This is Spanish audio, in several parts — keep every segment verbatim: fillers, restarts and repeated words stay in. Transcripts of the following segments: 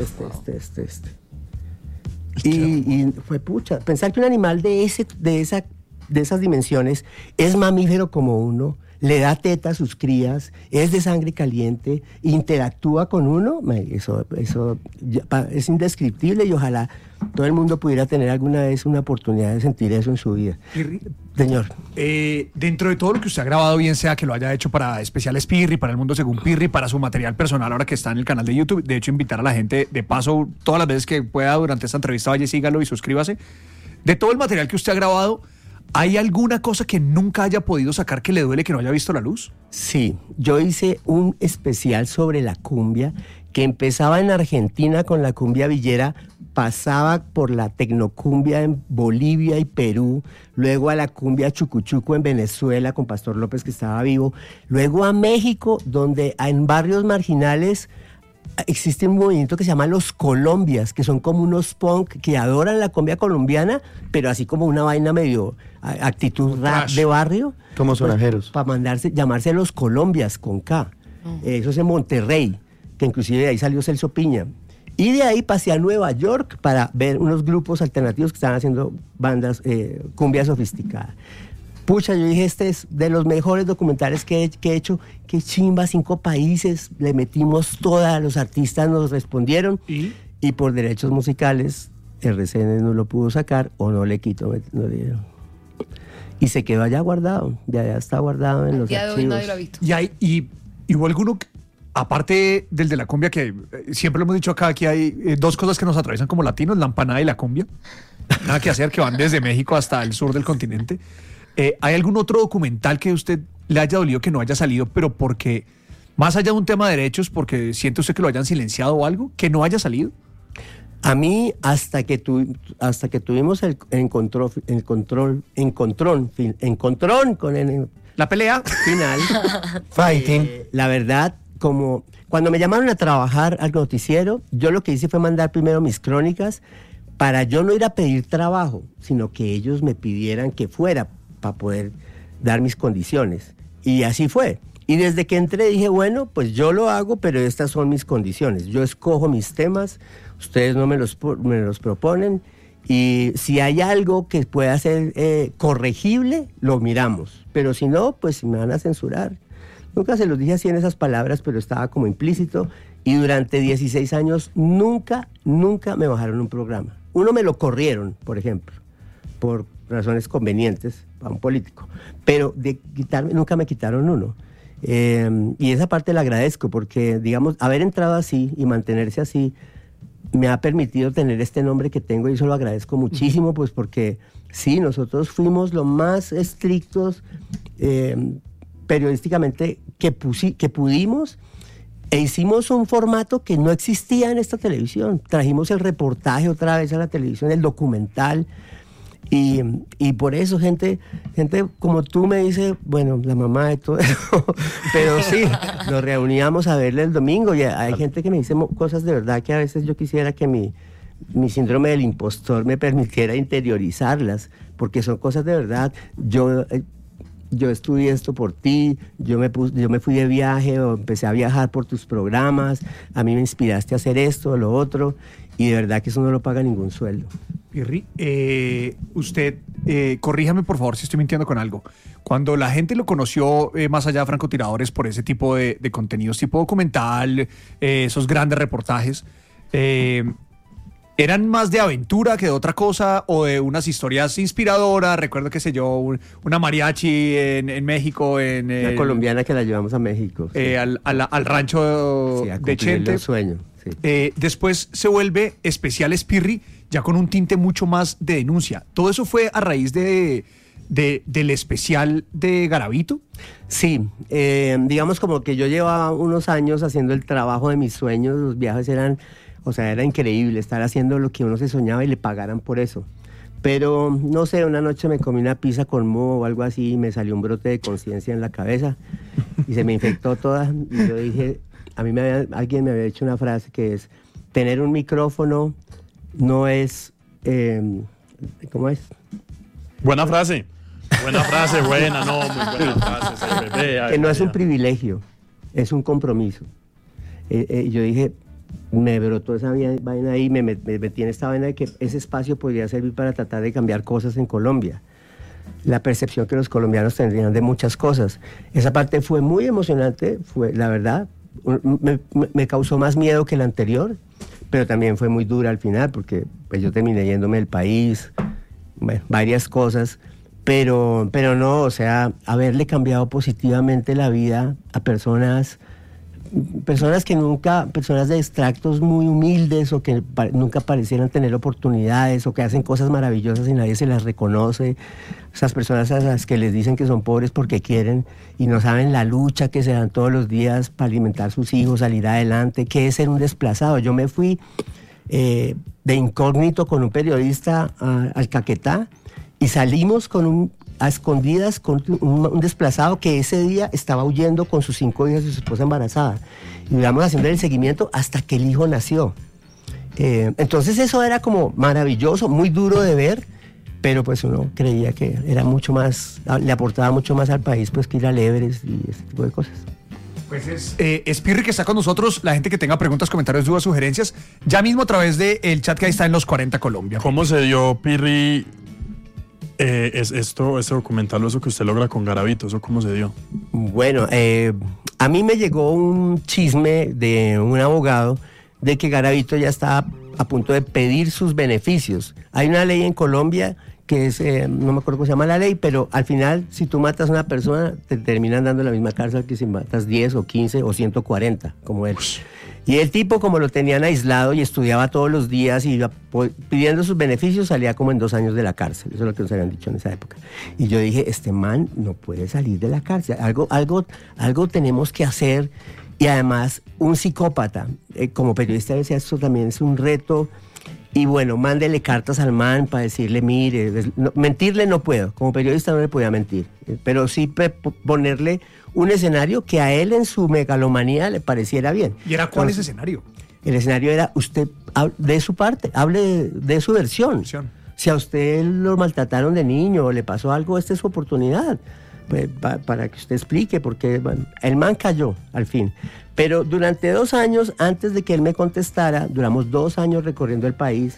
Este, este, este, este. Y, y fue pucha, pensar que un animal de, ese, de, esa, de esas dimensiones es mamífero como uno, le da teta a sus crías, es de sangre caliente, interactúa con uno, eso, eso es indescriptible y ojalá todo el mundo pudiera tener alguna vez una oportunidad de sentir eso en su vida. Pirri, señor. Eh, dentro de todo lo que usted ha grabado, bien sea que lo haya hecho para especiales Pirri, para El Mundo Según Pirri, para su material personal ahora que está en el canal de YouTube, de hecho invitar a la gente, de paso, todas las veces que pueda durante esta entrevista, vaya y sígalo y suscríbase. De todo el material que usted ha grabado, ¿hay alguna cosa que nunca haya podido sacar que le duele que no haya visto la luz? Sí, yo hice un especial sobre la cumbia que empezaba en Argentina con la cumbia villera, pasaba por la tecnocumbia en Bolivia y Perú, luego a la cumbia chucuchuco en Venezuela con Pastor López que estaba vivo, luego a México donde en barrios marginales existe un movimiento que se llama Los Colombias, que son como unos punk que adoran la cumbia colombiana, pero así como una vaina medio actitud rap de barrio. Como sonajeros. Pues, para mandarse, llamarse Los Colombias con K. Oh. Eh, eso es en Monterrey, que inclusive de ahí salió Celso Piña. Y de ahí pasé a Nueva York para ver unos grupos alternativos que estaban haciendo bandas, eh, cumbia sofisticada. Pucha, yo dije, este es de los mejores documentales que he, que he hecho. Qué chimba, cinco países, le metimos todas, los artistas nos respondieron. ¿Y? Y por derechos musicales, R C N no lo pudo sacar o no le quitó. No le dieron. Y se quedó allá guardado, ya, ya está guardado en los día de archivos. hoy nadie lo ha visto. Y, hay, y, y hubo alguno, aparte del de la cumbia, que eh, siempre lo hemos dicho acá, que hay eh, dos cosas que nos atraviesan como latinos, la empanada y la cumbia. Nada que hacer, que van desde México hasta el sur del continente. Eh, ¿Hay algún otro documental que a usted le haya dolido que no haya salido, pero porque, más allá de un tema de derechos, porque siente usted que lo hayan silenciado o algo, que no haya salido? A mí, hasta que, tu, hasta que tuvimos el encontró, el control, encontrón, encontrón con el, la pelea final, fighting. Eh, la verdad, como cuando me llamaron a trabajar al noticiero, yo lo que hice fue mandar primero mis crónicas para yo no ir a pedir trabajo, sino que ellos me pidieran que fuera para poder dar mis condiciones. Y así fue. Y desde que entré dije, bueno, pues yo lo hago, pero estas son mis condiciones. Yo escojo mis temas, ustedes no me los, me los proponen, y si hay algo que pueda ser eh, corregible, lo miramos. Pero si no, pues me van a censurar. Nunca se los dije así en esas palabras, pero estaba como implícito. Y durante dieciséis años nunca, nunca me bajaron un programa. Uno me lo corrieron, por ejemplo, por razones convenientes para un político, pero de quitarme, nunca me quitaron uno. Eh, y esa parte la agradezco porque, digamos, haber entrado así y mantenerse así me ha permitido tener este nombre que tengo y eso lo agradezco muchísimo, pues porque sí, nosotros fuimos lo más estrictos eh, periodísticamente que, pusi- que pudimos e hicimos un formato que no existía en esta televisión. Trajimos el reportaje otra vez a la televisión, el documental. Y, y por eso gente, gente como tú me dice, bueno, la mamá de todo eso, pero sí, nos reuníamos a verle el domingo y hay gente que me dice cosas de verdad que a veces yo quisiera que mi, mi síndrome del impostor me permitiera interiorizarlas, porque son cosas de verdad. Yo, yo estudié esto por ti, yo me, pus, yo me fui de viaje o empecé a viajar por tus programas, a mí me inspiraste a hacer esto o lo otro, y de verdad que eso no lo paga ningún sueldo. Pirri, eh, usted, eh, corríjame por favor si estoy mintiendo con algo. Cuando la gente lo conoció, eh, más allá de francotiradores, por ese tipo de, de contenidos, tipo documental, eh, esos grandes reportajes, eh, ¿eran más de aventura que de otra cosa o de unas historias inspiradoras? Recuerdo, qué sé yo, un, una mariachi en, en México. En, una el, colombiana que la llevamos a México. Sí. Eh, al, al, al rancho sí, a de Chente. Sueño, sí. eh, después se vuelve Especiales Pirri, ya con un tinte mucho más de denuncia. ¿Todo eso fue a raíz de, de, del especial de Garavito? Sí, eh, digamos como que yo llevaba unos años haciendo el trabajo de mis sueños, los viajes eran, o sea, era increíble estar haciendo lo que uno se soñaba y le pagaran por eso. Pero, no sé, una noche me comí una pizza con moho o algo así y me salió un brote de conciencia en la cabeza y se me infectó toda. Y yo dije, a mí me había, alguien me había dicho una frase que es, tener un micrófono no es, eh, ¿cómo es? Buena frase, buena frase, buena, no, muy buena frase. Se bebé, que no es un privilegio, es un compromiso. Eh, eh, yo dije, me brotó esa vaina ahí, me, me metí en esta vaina de que ese espacio podría servir para tratar de cambiar cosas en Colombia. La percepción que los colombianos tendrían de muchas cosas. Esa parte fue muy emocionante, fue, la verdad, me, me causó más miedo que la anterior, pero también fue muy dura al final, porque pues, yo terminé yéndome del país, bueno, varias cosas, pero, pero no, o sea, haberle cambiado positivamente la vida a personas... personas que nunca, personas de extractos muy humildes o que pa- nunca parecieran tener oportunidades o que hacen cosas maravillosas y nadie se las reconoce, esas personas a las que les dicen que son pobres porque quieren y no saben la lucha que se dan todos los días para alimentar sus hijos, salir adelante, qué es ser un desplazado. Yo me fui eh, de incógnito con un periodista a, al Caquetá y salimos con un a escondidas con un, un desplazado que ese día estaba huyendo con sus cinco hijas y su esposa embarazada. Y íbamos haciendo el seguimiento hasta que el hijo nació. Eh, entonces eso era como maravilloso, muy duro de ver, pero pues uno creía que era mucho más, le aportaba mucho más al país pues que ir al Everest y ese tipo de cosas. Pues es, eh, es Pirri que está con nosotros, la gente que tenga preguntas, comentarios, dudas, sugerencias, ya mismo a través del chat que ahí está en Los cuarenta Colombia. ¿Cómo se dio, Pirri, eh, es esto, este documental o eso que usted logra con Garavito? ¿Eso cómo se dio? Bueno, eh, a mí me llegó un chisme de un abogado de que Garavito ya estaba a punto de pedir sus beneficios. Hay una ley en Colombia que es, eh, no me acuerdo cómo se llama la ley, pero al final, si tú matas a una persona, te terminan dando la misma cárcel que si matas diez o quince o ciento cuarenta, como él. Y el tipo, como lo tenían aislado y estudiaba todos los días y iba pidiendo sus beneficios, salía como en dos años de la cárcel. Eso es lo que nos habían dicho en esa época. Y yo dije, este man no puede salir de la cárcel. Algo, algo, algo tenemos que hacer. Y además, un psicópata. Eh, como periodista decía, esto también es un reto. Y bueno, mándele cartas al man para decirle, mire, no, mentirle no puedo, como periodista no le podía mentir, pero sí pe- ponerle un escenario que a él en su megalomanía le pareciera bien. ¿Y era cuál Entonces, ese escenario? El escenario era, usted de su parte, hable de, de su versión. Versión. Si a usted lo maltrataron de niño o le pasó algo, esta es su oportunidad. Pues, pa, para que usted explique, porque bueno, el man cayó al fin. Pero durante dos años, antes de que él me contestara, duramos dos años recorriendo el país,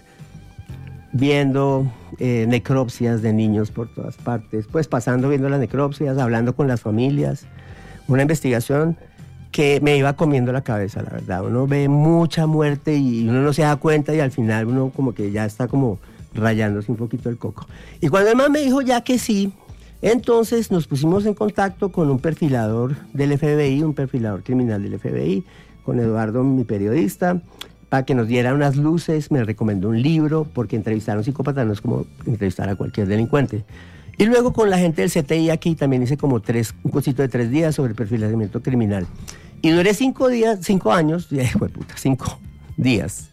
viendo eh, necropsias de niños por todas partes, pues pasando viendo las necropsias, hablando con las familias, una investigación que me iba comiendo la cabeza, la verdad. Uno ve mucha muerte y uno no se da cuenta y al final uno como que ya está como rayándose un poquito el coco. Y cuando el man me dijo ya que sí, entonces nos pusimos en contacto con un perfilador del F B I, un perfilador criminal del F B I, con Eduardo, mi periodista, para que nos diera unas luces. Me recomendó un libro, porque entrevistar a un psicópata no es como entrevistar a cualquier delincuente. Y luego con la gente del C T I aquí también hice como tres, un cursito de tres días sobre perfilamiento criminal. Y duré cinco días, cinco años, eh, puta, cinco días.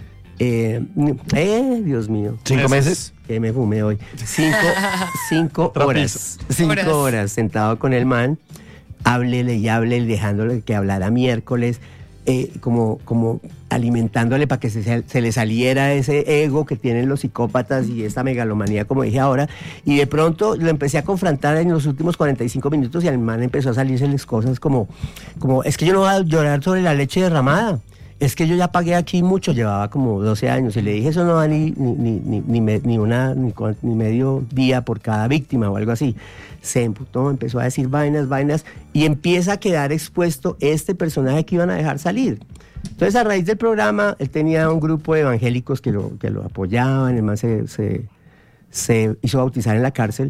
Eh, eh, Dios mío. ¿Cinco meses? Que me fumé hoy. Cinco, cinco horas. Cinco Horas. horas sentado con el man. Háblele y háblele, dejándole que hablara miércoles. Eh, como, como alimentándole para que se, se le saliera ese ego que tienen los psicópatas y esta megalomanía, como dije ahora. Y de pronto lo empecé a confrontar en los últimos cuarenta y cinco minutos y al man empezó a salirse las cosas como, como, es que yo no voy a llorar sobre la leche derramada. Es que yo ya pagué aquí mucho, llevaba como doce años y le dije, eso no va ni, ni, ni, ni, ni, me, ni, una, ni, ni medio día por cada víctima o algo así. Se emputó, empezó a decir vainas, vainas y empieza a quedar expuesto este personaje que iban a dejar salir. Entonces, a raíz del programa, él tenía un grupo de evangélicos que lo, que lo apoyaban, el man se, se, se hizo bautizar en la cárcel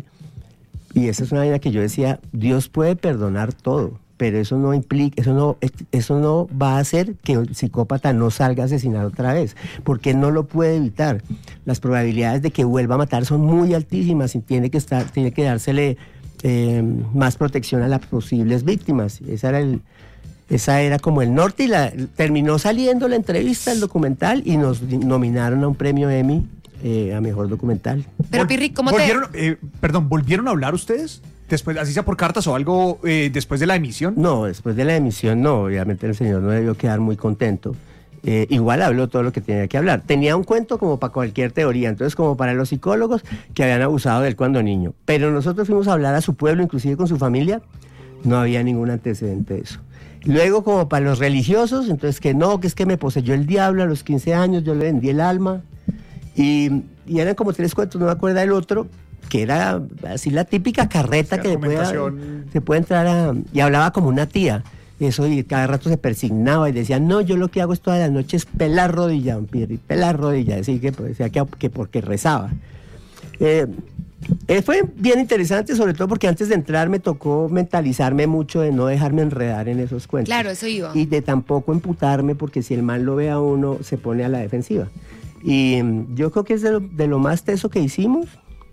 y esa es una vaina que yo decía, Dios puede perdonar todo. Pero eso no implica, eso no, eso no va a hacer que el psicópata no salga a asesinar otra vez, porque no lo puede evitar. Las probabilidades de que vuelva a matar son muy altísimas y tiene que estar, tiene que dársele eh, más protección a las posibles víctimas. Esa era el, esa era como el norte y la, terminó saliendo la entrevista, el documental y nos nominaron a un premio Emmy eh, a mejor documental. Pero Vol- Pirri, ¿cómo te...? volvieron, eh, perdón, ¿volvieron a hablar ustedes? Después, así sea por cartas o algo eh, después de la emisión. No, después de la emisión no, obviamente el señor no debió quedar muy contento. Eh, igual habló todo lo que tenía que hablar. Tenía un cuento como para cualquier teoría, entonces como para los psicólogos que habían abusado de él cuando niño. Pero nosotros fuimos a hablar a su pueblo, inclusive con su familia, no había ningún antecedente de eso. Luego, como para los religiosos, entonces que no, que es que me poseyó el diablo a los quince años, yo le vendí el alma. Y, y eran como tres cuentos, no me acuerdo el otro, que era así la típica carreta Sí, que puede, argumentación. se puede entrar a... Y hablaba como una tía. Eso, y cada rato se persignaba y decía, no, yo lo que hago es todas las noches pelar rodilla, un Pirri, pelar rodilla. Así que pues, decía que, que porque rezaba. Eh, eh, fue bien interesante, sobre todo porque antes de entrar me tocó mentalizarme mucho de no dejarme enredar en esos cuentos. Claro, eso iba. Y de tampoco emputarme, porque si el mal lo ve a uno, se pone a la defensiva. Y mm, yo creo que es de lo, de lo más teso que hicimos,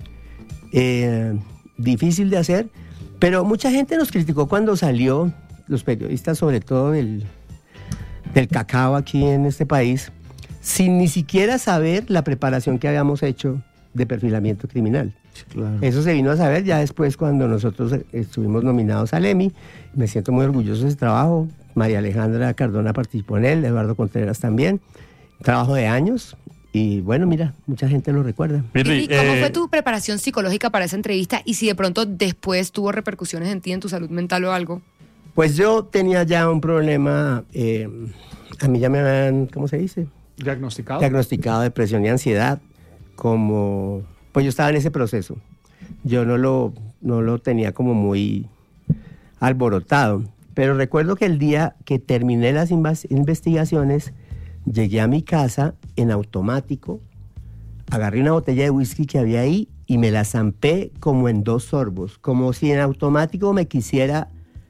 eh, difícil de hacer, pero mucha gente nos criticó cuando salió, los periodistas sobre todo del, del cacao aquí en este país, sin ni siquiera saber la preparación que habíamos hecho de perfilamiento criminal. Claro. Eso se vino a saber ya después cuando nosotros estuvimos nominados al Emmy. Me siento muy orgulloso de ese trabajo. María Alejandra Cardona participó en él, Eduardo Contreras también. Trabajo de años y bueno, mira, mucha gente lo recuerda. Pirri, ¿Y cómo eh, fue tu preparación psicológica para esa entrevista? Y si de pronto después tuvo repercusiones en ti, en tu salud mental o algo. Pues yo tenía ya un problema, eh, a mí ya me habían, ¿cómo se dice? ¿Diagnosticado? Diagnosticado depresión y ansiedad, como, pues yo estaba en ese proceso. Yo no lo, no lo tenía como muy alborotado, pero recuerdo que el día que terminé las invas- investigaciones, llegué a mi casa en automático, agarré una botella de whisky que había ahí y me la zampé como en dos sorbos, como si en automático me quisiera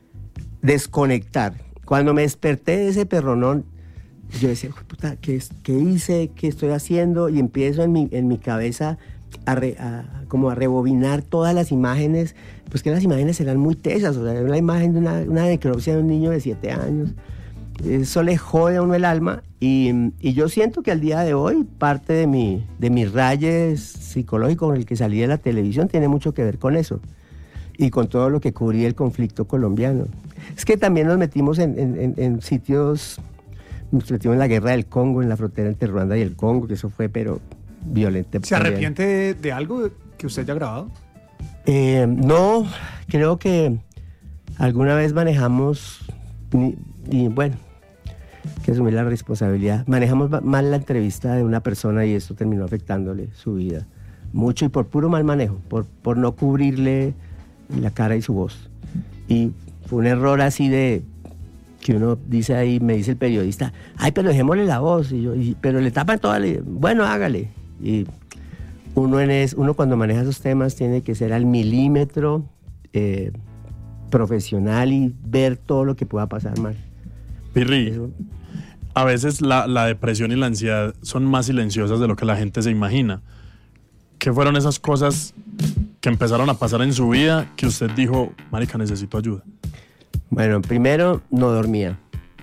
desconectar. Cuando me desperté de ese perronón, yo decía, puta, ¿qué, es- qué hice? ¿Qué estoy haciendo? Y empiezo en mi, en mi cabeza a, re- a- como a rebobinar todas las imágenes, pues que las imágenes eran muy tesas, o sea, era una imagen de una, una necropsia de un niño de siete años. Eso le jode a uno el alma y, y yo siento que al día de hoy parte de mi, de mis rayes psicológicos con el que salí de la televisión tiene mucho que ver con eso y con todo lo que cubría el conflicto colombiano. Es que también nos metimos en, en- en- en sitios, nos metimos en la guerra del Congo, en la frontera entre Ruanda y el Congo, que eso fue pero violento. ¿Se también. arrepiente de, de algo que usted haya grabado? Eh, no, creo que alguna vez manejamos, y, y bueno, que asumir la responsabilidad, manejamos ma- mal la entrevista de una persona y eso terminó afectándole su vida mucho y por puro mal manejo, por, por no cubrirle la cara y su voz. Y fue un error así de que uno dice ahí, me dice el periodista, ay, pero dejémosle la voz, y yo, y- pero le tapan toda la... Bueno, hágale. Y uno, en es, uno cuando maneja esos temas tiene que ser al milímetro eh, profesional y ver todo lo que pueda pasar mal. Pirri, Eso- a veces la, la depresión y la ansiedad son más silenciosas de lo que la gente se imagina. ¿Qué fueron esas cosas que empezaron a pasar en su vida que usted dijo, marica, necesito ayuda? Bueno, primero no dormía.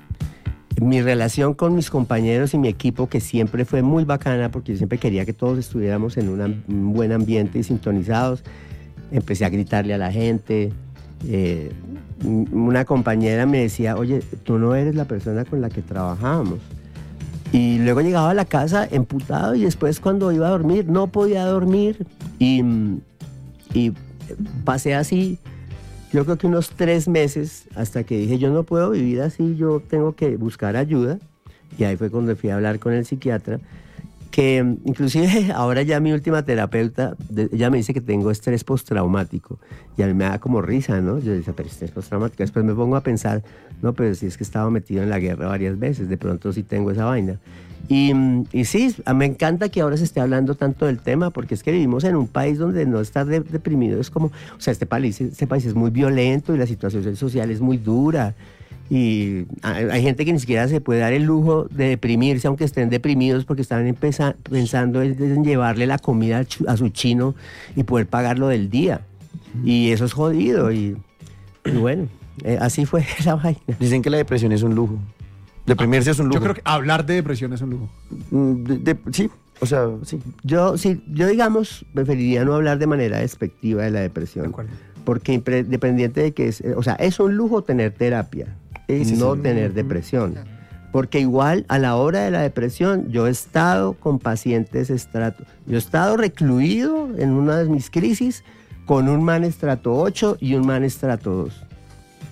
Mi relación con mis compañeros y mi equipo, que siempre fue muy bacana, porque yo siempre quería que todos estuviéramos en un, am- un buen ambiente y sintonizados. Empecé a gritarle a la gente. Eh, m- una compañera me decía, oye, tú no eres la persona con la que trabajábamos. Y luego llegaba a la casa emputado y después cuando iba a dormir no podía dormir. Y, mm, y pasé así, yo creo que unos tres meses hasta que dije, yo no puedo vivir así, yo tengo que buscar ayuda. Y ahí fue cuando fui a hablar con el psiquiatra, que mm, inclusive ahora ya mi última terapeuta, de- ella me dice que tengo estrés postraumático. Y a mí me da como risa, ¿no? Yo decía, pero estrés postraumático. Después me pongo a pensar, no, pero si es que he estado metido en la guerra varias veces, de pronto sí tengo esa vaina. Y, mm, y sí, a- me encanta que ahora se esté hablando tanto del tema, porque es que vivimos en un país donde no estar de- deprimido es como, o sea, este país, este país es muy violento y la situación social es muy dura. Y hay, hay gente que ni siquiera se puede dar el lujo de deprimirse, aunque estén deprimidos, porque están empeza- pensando en, en llevarle la comida al chu- a su chino y poder pagarlo del día. Y eso es jodido. Y, y bueno, eh, así fue la vaina. Dicen que la depresión es un lujo. Deprimirse es un lujo. Yo creo que hablar de depresión es un lujo. Mm, de- de- sí, o sea, sí. Yo, sí, yo, digamos, preferiría no hablar de manera despectiva de la depresión. De acuerdo. Porque impre- dependiente de que es, eh, o sea, es un lujo tener terapia, Sí, sí, no sí. tener depresión. Porque igual a la hora de la depresión, yo he estado con pacientes estrato, yo he estado recluido en una de mis crisis con un man estrato ocho y un man estrato dos.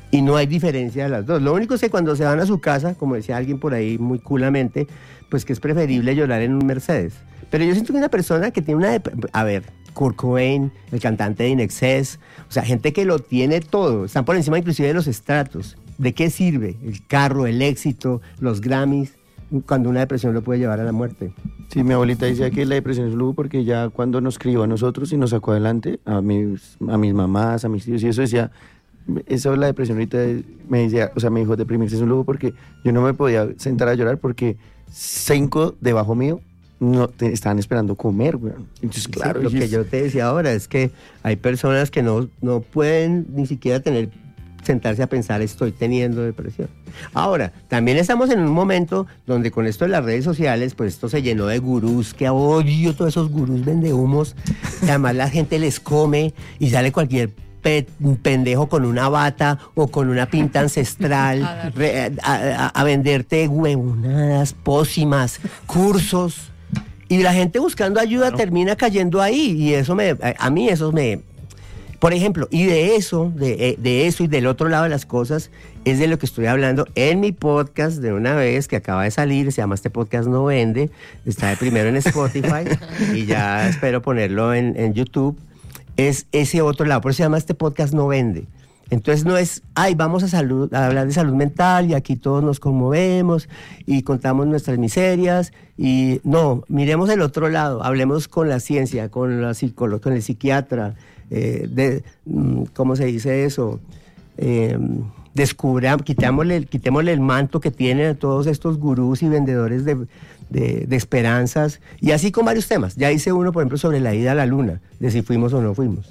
Y no hay diferencia de las dos. Lo único es que cuando se van a su casa, como decía alguien por ahí muy culamente, pues que es preferible llorar en un Mercedes. Pero yo siento que una persona que tiene una... dep- A ver, Kurt Cobain, el cantante de In Excess, o sea, gente que lo tiene todo, están por encima inclusive de los estratos. ¿De qué sirve? El carro, el éxito, los Grammys, cuando una depresión lo puede llevar a la muerte. Sí, mi abuelita decía que la depresión es un lujo porque ya cuando nos crió a nosotros y nos sacó adelante, a mis, a mis mamás, a mis tíos y eso decía, eso la depresión ahorita me decía, o sea, me dijo deprimirse es un lujo porque yo no me podía sentar a llorar porque cinco debajo mío no te, estaban esperando comer, güey. Entonces, claro, Sí, lo y que es- yo te decía ahora es que hay personas que no, no pueden ni siquiera tener sentarse a pensar estoy teniendo depresión. Ahora, también estamos en un momento donde con esto de las redes sociales, pues esto se llenó de gurús, que odio todos esos gurús vendehumos, que además la gente les come y sale cualquier pe- pendejo con una bata o con una pinta ancestral re- a, a- a venderte huevonadas, pócimas, cursos. Y la gente buscando ayuda termina cayendo ahí y eso me, a, a mí eso me... Por ejemplo, y de eso, de, eh, de eso y del otro lado de las cosas, es de lo que estoy hablando en mi podcast de una vez que acaba de salir, se llama Este Podcast No Vende, está de primero en Spotify y ya espero ponerlo en, en YouTube, es ese otro lado, por eso se llama Este Podcast No Vende. Entonces no es, ay, vamos a, salud, a hablar de salud mental y aquí todos nos conmovemos y contamos nuestras miserias y no, miremos el otro lado, hablemos con la ciencia, con la psicóloga, con el psiquiatra, eh, de, mm, ¿cómo se dice eso? Eh, descubra, quitémosle, quitémosle el manto que tienen todos estos gurús y vendedores de, de, de esperanzas y así con varios temas. Ya hice uno, por ejemplo, sobre la ida a la luna, de si fuimos o no fuimos.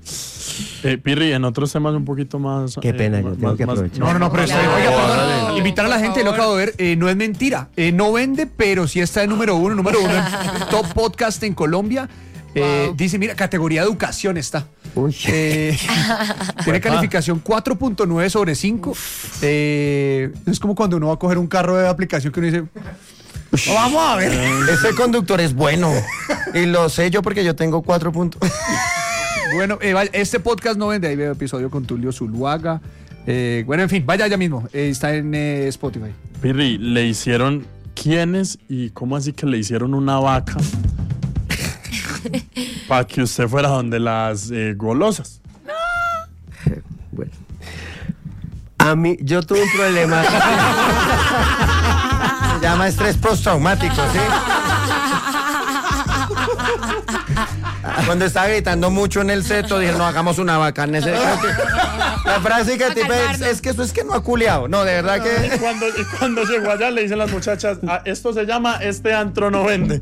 Eh, Pirri, en otros temas un poquito más... Qué pena, eh, yo más- tengo que más- aprovechar. No, no, no, pero Claro. estoy- oiga, perdón, Claro. invitar a la Por gente, lo favor. acabo de ver, eh, no es mentira, eh, no vende, pero sí está en número uno, número uno en top podcast en Colombia. Eh, Wow. Dice, mira, categoría educación está. Uy. Eh, tiene calificación cuatro punto nueve sobre cinco. Eh, es como cuando uno va a coger un carro de aplicación que uno dice, "Oh, vamos a ver. Ese conductor es bueno. Y lo sé yo porque yo tengo cuatro puntos. Bueno, eh, vaya, este podcast no vende, ahí veo episodio con Tulio Zuluaga. Eh, bueno, en fin, vaya ya mismo, eh, está en eh, Spotify. Pirri, ¿le hicieron quiénes y cómo así que le hicieron una vaca para que usted fuera donde las eh, golosas? Bueno. A mí, yo tuve un problema. Se llama estrés postraumático, ¿sí? Cuando estaba gritando mucho en el seto, dije, no, hagamos una vaca. en ese- creo que- La frase que te es, es que eso es que no ha culeado. No, de verdad Y que... cuando, y cuando llegó allá le dicen las muchachas, "Ah, esto se llama Este Antro No Vende".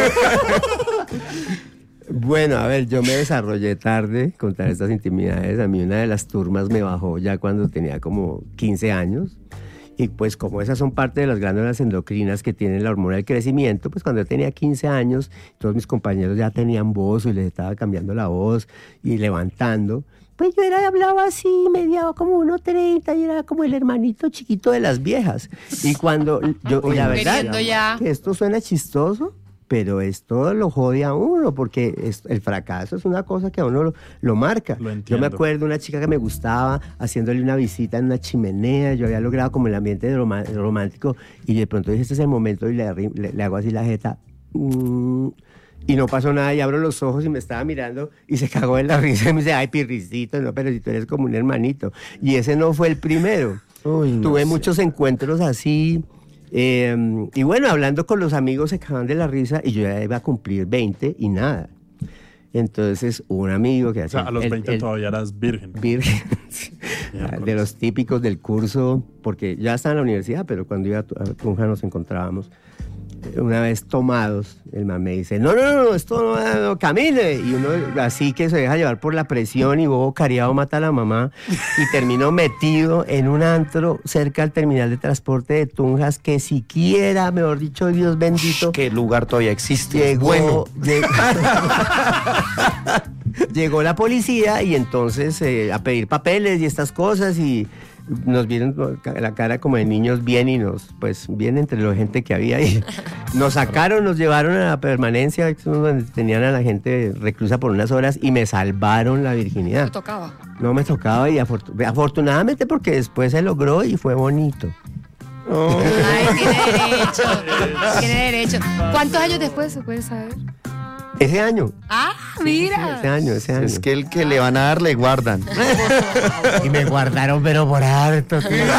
Bueno, a ver, yo me desarrollé tarde contar estas intimidades. A mí una de las turmas me bajó ya cuando tenía como quince años. Y pues como esas son parte de las glándulas endocrinas que tienen la hormona del crecimiento, pues cuando yo tenía quince años, todos mis compañeros ya tenían voz y les estaba cambiando la voz y levantando. Pues yo era, hablaba así, mediaba como uno treinta y era como el hermanito chiquito de las viejas. Y cuando yo, y la verdad, Queriendo ya. que esto suena chistoso, pero esto lo jode a uno, porque es- el fracaso es una cosa que a uno lo, lo marca. Lo Yo entiendo. me acuerdo de una chica que me gustaba, haciéndole una visita en una chimenea, yo había logrado como el ambiente roma- romántico, y de pronto dije, este es el momento, y le, arri- le- le hago así la jeta, mm, y no pasó nada, y abro los ojos y me estaba mirando, y se cagó de la risa, y me dice, ay, pirricito, no, pero si tú eres como un hermanito. Y ese no fue el primero. Uy, no Tuve sé. muchos encuentros así. Eh, y bueno, hablando con los amigos se cagaban de la risa y yo ya iba a cumplir veinte y nada. Entonces, un amigo que O hacía sea, a los el- veinte el todavía eras virgen. virgen, Miércoles. de los típicos del curso, porque ya estaba en la universidad, pero cuando iba a Tu- a Tunja nos encontrábamos. Una vez tomados, el man me dice, no, no, no, esto no, no, camine. Y uno así que se deja llevar por la presión y bobo cariado mata a la mamá. Y terminó metido en un antro cerca al terminal de transporte de Tunjas que siquiera, mejor dicho, Dios bendito, ¿Qué lugar todavía existe? llegó, Bueno. llegó, llegó la policía y entonces eh, a pedir papeles y estas cosas y nos vieron la cara como de niños bien y nos, pues bien entre la gente que había ahí. Nos sacaron, nos llevaron a la permanencia, donde tenían a la gente reclusa por unas horas y me salvaron la virginidad. No tocaba. No me tocaba y afortun- afortunadamente porque después se logró y fue bonito. Ay, tiene derecho. Tiene derecho. ¿Cuántos años después se puede saber? Ese año, Ah, mira. ese año, ese año. Es que el que le van a dar le guardan. Y me guardaron pero por harto.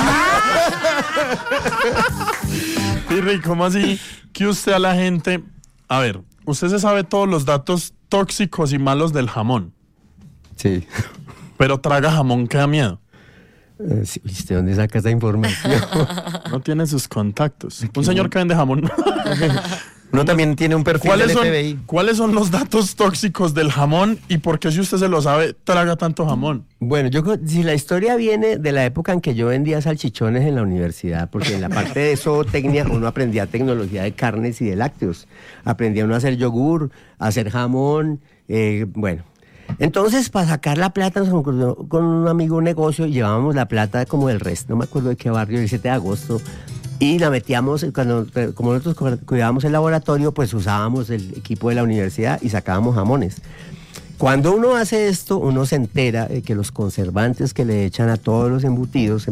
Pirri, ¿cómo así que usted a la gente... A ver, usted se sabe todos los datos tóxicos y malos del jamón, Sí. pero traga jamón que da miedo. Eh, sí, ¿viste dónde saca esa información? No tiene sus contactos. Un señor que vende jamón. Uno también tiene un perfil ¿Cuáles del son, F B I. ¿Cuáles son los datos tóxicos del jamón y por qué, si usted se lo sabe, traga tanto jamón? Bueno, yo creo- si la historia viene de la época en que yo vendía salchichones en la universidad, porque en la parte de zootecnia uno aprendía tecnología de carnes y de lácteos. Aprendía uno a hacer yogur, a hacer jamón, eh, bueno. Entonces, para sacar la plata, nos ocurrió con un amigo un negocio y llevábamos la plata como del resto, no me acuerdo de qué barrio, el siete de agosto, y la metíamos, cuando, como nosotros cuidábamos el laboratorio, pues usábamos el equipo de la universidad y sacábamos jamones. Cuando uno hace esto, uno se entera de que los conservantes que le echan a todos los embutidos,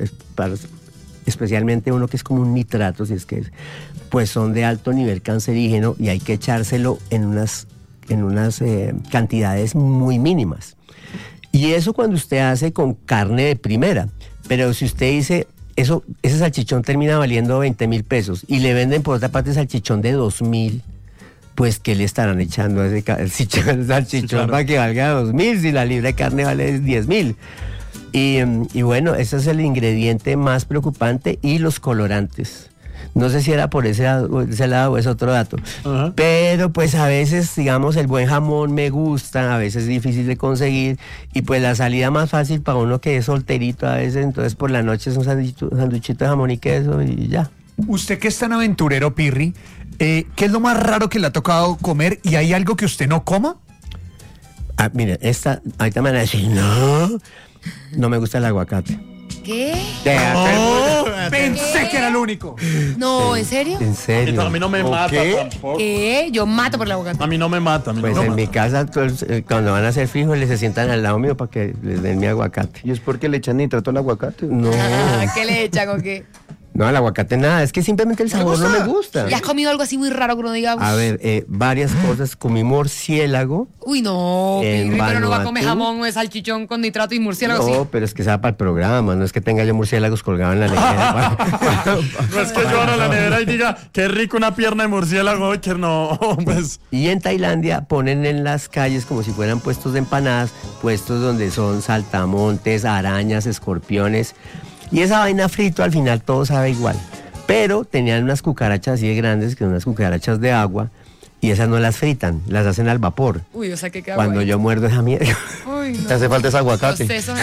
especialmente uno que es como un nitrato, si es que es, pues son de alto nivel cancerígeno y hay que echárselo en unas, en unas eh, cantidades muy mínimas. Y eso cuando usted hace con carne de primera. Pero si usted dice, eso, ese salchichón termina valiendo veinte mil pesos y le venden por otra parte salchichón de dos mil, pues ¿qué le estarán echando a ese ca- salchichón, salchichón Sí, claro. para que valga dos mil si la libra de carne vale diez mil? Y, mm, y bueno, ese es el ingrediente más preocupante y los colorantes. No sé si era por ese lado, ese lado o es otro dato. Ajá. Pero pues a veces, digamos, el buen jamón me gusta, a veces es difícil de conseguir y pues la salida más fácil para uno que es solterito a veces, entonces por la noche es un sanduichito, sanduichito de jamón y queso y ya. Usted que es tan aventurero, Pirri, eh, ¿qué es lo más raro que le ha tocado comer y hay algo que usted no coma? Ah, mire, esta, ahorita me van a decir, no, no me gusta el aguacate. ¿Qué? Pensé que era el único. No, ¿en serio? ¿En A mí, serio? a mí no me ¿O mata qué? tampoco. ¿Qué? Yo mato por la boca. A mí no me mata. A mí Pues no me en mi mata. casa, todos, eh, cuando van a hacer frijoles, se sientan al lado mío para que les den mi aguacate. ¿Y es porque le echan nitrato al aguacate? No, ¿Qué le echan o qué? no, al aguacate nada, es que simplemente el sabor no me gusta. ¿Y has comido algo así muy raro que uno diga? A ver, eh, varias cosas. Comí murciélago. Uy, no, En Pirri, pero no va a comer Vanuatu. jamón o salchichón con nitrato y murciélago No, así. pero es que sea para el programa, no es que tenga yo murciélagos colgados en la nevera. No es que yo abra la nevera y diga, qué rico una pierna de murciélago, que no, pues... Y en Tailandia ponen en las calles como si fueran puestos de empanadas, puestos donde son saltamontes, arañas, escorpiones. Y esa vaina frito al final todo sabe igual. Pero tenían unas cucarachas así de grandes, que son unas cucarachas de agua, y esas no las fritan, las hacen al vapor. Uy, o sea, que queda Cuando bueno. yo muerdo esa mierda. Uy, no. Te hace falta ese Los aguacate. sesos.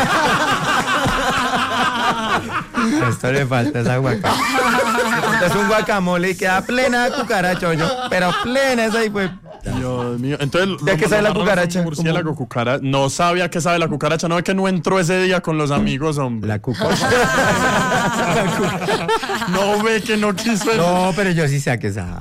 A esto le falta esa aguacate. Es un guacamole y queda plena de cucaracha, yo. Pero plena esa y pues. Dios mío. Entonces, ¿De qué lo- sabe la lo agarraron cucaracha? con Murciélago, cucaracha. No sabía a qué sabe la cucaracha. No es que no entró ese día con los amigos, hombre. La cucaracha. No ve que no quiso. No, pero yo sí sé a qué sabe.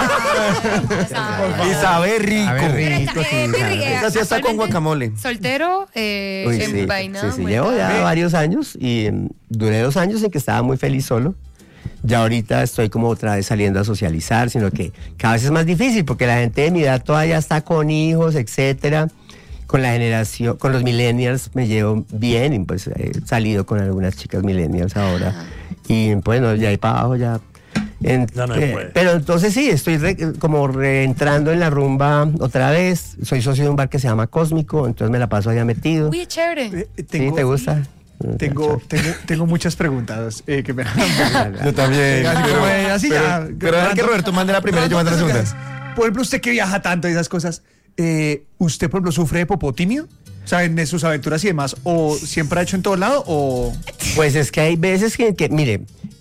Y sabe rico. Sabe Pero rico, está- sí, eh, Pirri, sabe. eh, Esa sí está con actualmente guacamole. Soltero, eh, Uy, sí, envainado. sí, sí, muy llevo ya tarde. varios años y mm, duré dos años en que estaba muy feliz solo. Ya ahorita estoy como otra vez saliendo a socializar, sino que cada vez es más difícil porque la gente de mi edad todavía está con hijos, etcétera. Con la generación, con los millennials me llevo bien y pues he salido con algunas chicas millennials ahora. Y bueno, ya ahí para abajo ya. En- Ya no se eh, puede. pero entonces sí, estoy re- como reentrando en la rumba otra vez. Soy socio de un bar que se llama Cósmico, entonces me la paso allá metido. Uy, es chévere. Eh, ¿Sí te gusta? Tengo, tengo, tengo muchas preguntas eh, que me Yo también. Así como, eh, así pero, ya. pero dejar que Roberto mande la primera y yo mando la segunda. Por ejemplo, usted que viaja tanto y esas cosas, eh, ¿usted, por ejemplo, sufre de popotimia? O sea, en sus aventuras y demás, ¿o siempre ha hecho en todo lado? O Pues es que hay veces que, que, mire,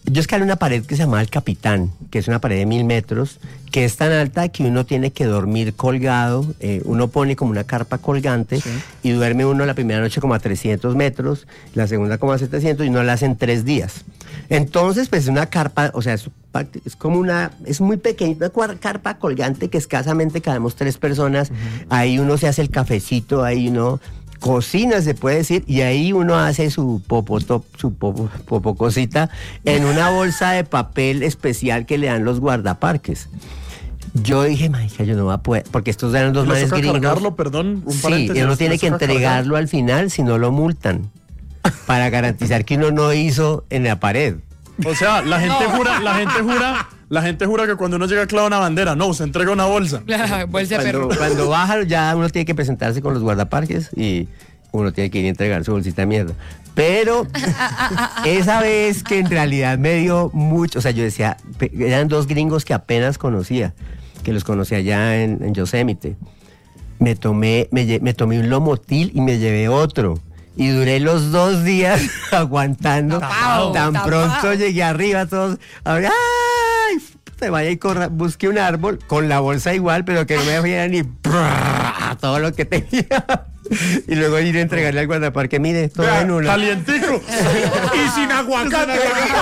yo escalé una pared que se llama El Capitán, que es una pared de mil metros, que es tan alta que uno tiene que dormir colgado, eh, uno pone como una carpa colgante, sí, y duerme uno la primera noche como a trescientos metros, la segunda como a setecientos, y uno la hace en tres días. Entonces, pues una carpa, o sea, es, es como una, es muy pequeña, una carpa colgante que escasamente cabemos tres personas, uh-huh. Ahí uno se hace el cafecito, ahí uno cocina, se puede decir, y ahí uno hace su popo, top, su popo, popo cosita en una bolsa de papel especial que le dan los guardaparques. Yo dije, marica, yo no voy a poder, porque estos eran dos manes gringos. Cargarlo, perdón, un sí, uno tiene que entregarlo al final, si no lo multan, para garantizar que uno no hizo en la pared. O sea, la gente no. jura, la gente jura, la gente jura que cuando uno llega clava una bandera, no, se entrega una bolsa. La bolsa de perro. Cuando, cuando baja ya uno tiene que presentarse con los guardaparques y uno tiene que ir a entregar su bolsita de mierda. Pero esa vez que en realidad me dio mucho, o sea, yo decía, eran dos gringos que apenas conocía, que los conocí allá en, en Yosemite. Me tomé, me, me tomé un Lomotil y me llevé otro. Y duré los dos días aguantando. Tapao, Tan tapao. Pronto llegué arriba, todos. ¡Ay! Se vaya y corra. Busqué un árbol con la bolsa igual, pero que no me diera ni todo lo que tenía. Y luego ir a entregarle al guardaparque, mire, todo Vea, en una. Calientico. Y sin aguacate.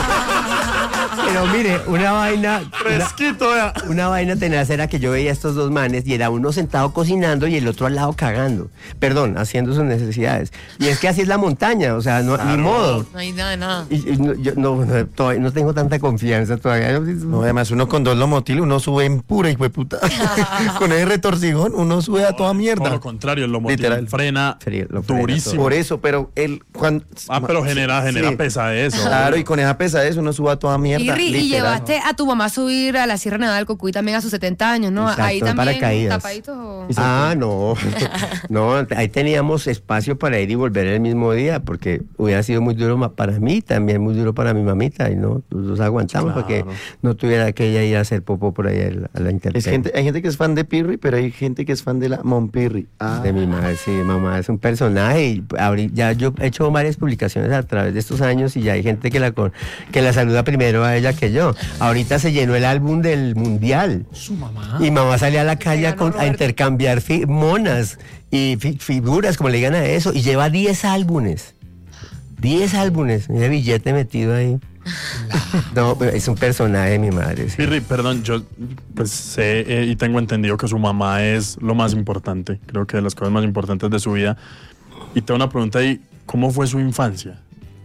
Pero mire, una vaina. Fresquito, una, una vaina tenaz era que yo veía a estos dos manes y era uno sentado cocinando y el otro al lado cagando. Perdón, haciendo sus necesidades. Y es que así es la montaña, o sea, no, claro, ni modo. No hay nada de nada. Y, y no, yo no, no, todavía no tengo tanta confianza todavía. No, además, uno con dos Lomotil, uno sube en pura hijo de puta. Con ese retorcijón, uno sube a toda mierda. Por lo contrario, el Lomotil literal frena lo frena durísimo. Por eso, pero el cuando Ah, pero genera, genera sí. pesadez. Claro, y con esa pesadez uno sube a toda mierda. Y, y llevaste a tu mamá a subir a la Sierra Nevada del Cocuy también a sus setenta años, ¿no? Exacto, ahí también paracaídas. Tapaditos o... Ah, no. No, ahí teníamos espacio para ir y volver el mismo día, porque hubiera sido muy duro para mí, también muy duro para mi mamita, y no, nos aguantamos claro. Para que no tuviera que ella ir a hacer popo por ahí a la internet. Gente, hay gente que es fan de Pirri, pero hay gente que es fan de la Monpirri. Ah. De mi madre, sí, mamá es un personaje, y ya yo he hecho varias publicaciones a través de estos años, y ya hay gente que la, que la saluda primero a ella que yo. Ahorita se llenó el álbum del Mundial. Su mamá. Y mamá salía a la calle a, con, a intercambiar fi, monas y fi, figuras, como le digan a eso, y lleva diez álbumes. diez álbumes. Mira, billete metido ahí. No, pero es un personaje de mi madre. Sí. Pirri, perdón, yo pues sé eh, y tengo entendido que su mamá es lo más importante. Creo que de las cosas más importantes de su vida. Y tengo una pregunta ahí, ¿cómo fue su infancia?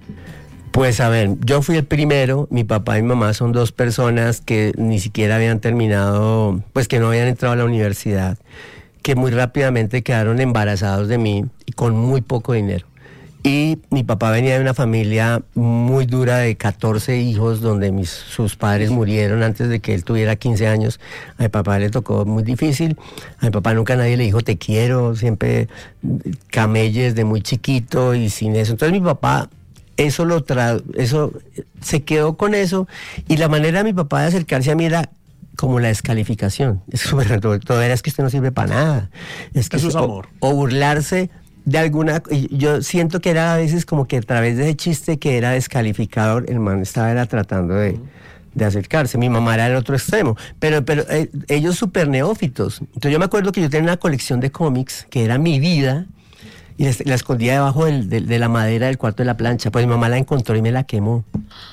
Pues a ver, yo fui el primero, mi papá y mi mamá son dos personas que ni siquiera habían terminado, pues que no habían entrado a la universidad, que muy rápidamente quedaron embarazados de mí y con muy poco dinero. Y mi papá venía de una familia muy dura de catorce hijos, donde mis, sus padres murieron antes de que él tuviera quince años. A mi papá le tocó muy difícil. A mi papá nunca nadie le dijo te quiero, siempre camelles de muy chiquito y sin eso. Entonces mi papá, eso lo tra eso se quedó con eso, y la manera de mi papá de acercarse a mí era como la descalificación. Es súper, todo era es que usted no sirve para nada. Es que eso es amor. O, o burlarse de alguna, yo siento que era a veces como que a través de ese chiste que era descalificador, el man estaba era tratando de, de acercarse. Mi mamá era el otro extremo, pero, pero eh, ellos súper neófitos. Entonces yo me acuerdo que yo tenía una colección de cómics que era mi vida, y la, la escondía debajo del, de, de la madera del cuarto de la plancha. Pues mi mamá la encontró y me la quemó.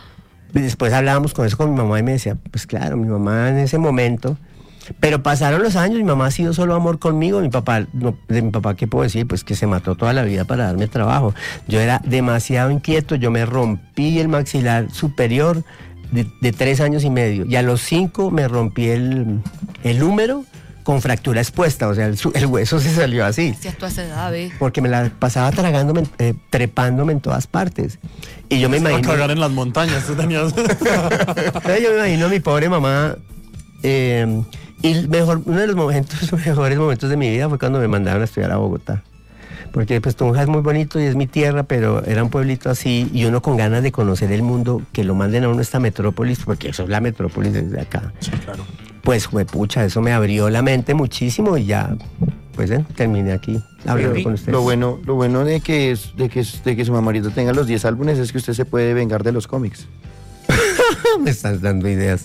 Y después hablábamos con eso con mi mamá y me decía, pues claro, mi mamá en ese momento... Pero pasaron los años, mi mamá ha sido solo amor conmigo, mi papá, no, de mi papá, ¿qué puedo decir? Pues que se mató toda la vida para darme trabajo. Yo era demasiado inquieto, yo me rompí el maxilar superior de, de tres años y medio, y a los cinco me rompí el, el húmero con fractura expuesta, o sea, el, el hueso se salió así. Si esto hace edad, ¿eh? Porque me la pasaba tragándome, eh, trepándome en todas partes. Y yo me imagino... A cagar en las montañas, tú tenías... Entonces yo me imagino a mi pobre mamá... Eh, y mejor, uno de los momentos, mejores momentos de mi vida fue cuando me mandaron a estudiar a Bogotá. Porque pues Tunja es muy bonito y es mi tierra, pero era un pueblito así, y uno con ganas de conocer el mundo, que lo manden a uno a esta metrópolis, porque eso es la metrópolis desde acá. Sí, claro. Pues, juepucha, eso me abrió la mente muchísimo, y ya, pues, eh, terminé aquí hablando pero con ustedes. Lo bueno, lo bueno de que, de que, de que su mamá tenga los diez álbumes es que usted se puede vengar de los cómics. Me estás dando ideas.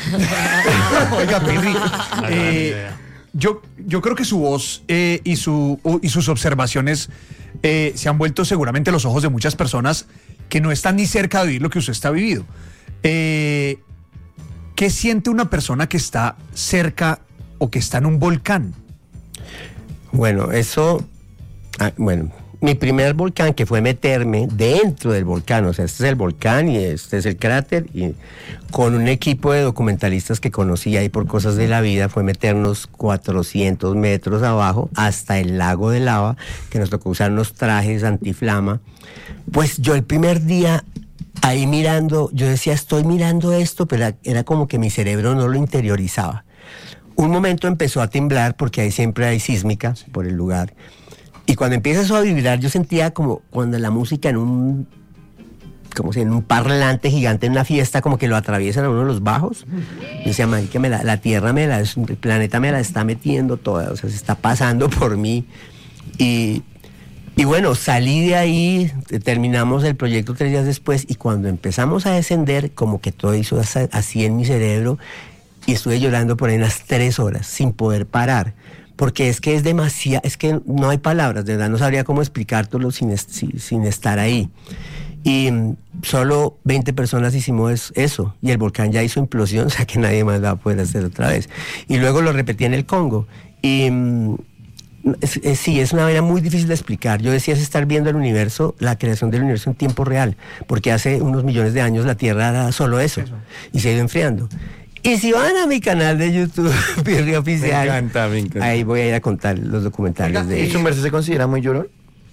Oiga, Pirri, Una gran eh, idea. yo, yo creo que su voz eh, y, su, u- y sus observaciones eh, se han vuelto seguramente los ojos de muchas personas que no están ni cerca de vivir lo que usted está vivido. Eh, ¿Qué siente una persona que está cerca o que está en un volcán? Bueno, eso, ah, bueno, mi primer volcán, que fue meterme dentro del volcán, o sea, este es el volcán y este es el cráter, y con un equipo de documentalistas que conocí ahí por cosas de la vida, fue meternos cuatrocientos metros abajo hasta el lago de lava, que nos tocó usar unos trajes antiflama. Pues yo el primer día ahí mirando, yo decía, estoy mirando esto, pero era, era como que mi cerebro no lo interiorizaba. Un momento empezó a temblar, porque ahí siempre hay sísmica por el lugar. Y cuando empieza eso a vibrar, yo sentía como cuando la música en un, como si en un parlante gigante en una fiesta, como que lo atraviesan a uno los bajos. Yo decía, man, que me la, la tierra me la, el planeta me la está metiendo toda, o sea, se está pasando por mí. Y, y bueno, salí de ahí, terminamos el proyecto tres días después, y cuando empezamos a descender, como que todo hizo así en mi cerebro, y estuve llorando por ahí unas tres horas, sin poder parar. Porque es que es demasiado, es que no hay palabras, de verdad no sabría cómo explicártelo sin, est- sin, sin estar ahí. Y mm, solo veinte personas hicimos es- eso, y el volcán ya hizo implosión, o sea que nadie más va a poder hacer otra vez. Y luego lo repetí en el Congo. Y mm, es- es- sí, es una manera muy difícil de explicar. Yo decía, es estar viendo el universo, la creación del universo en tiempo real, porque hace unos millones de años la Tierra era solo eso, Eso. y se ha ido enfriando. Y si van a mi canal de YouTube, Pirri Oficial, Me encanta, me encanta. ahí voy a ir a contar los documentales Oiga, de ¿Y su merced se considera muy llorón?